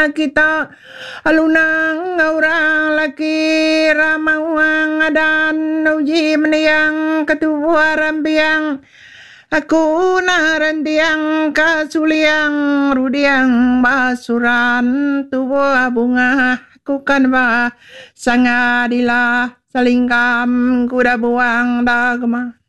kita alunang orang laki ramawang adan uji meniang ketua rambiang aku narandiang kasuliang rudiang basuran tubuh bunga aku kan ba sangadila salingkam kuda buang dagma